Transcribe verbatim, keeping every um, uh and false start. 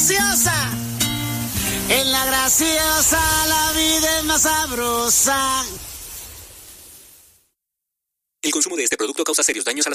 graciosa. En la graciosa la vida es más sabrosa. El consumo de este producto causa serios daños a la salud.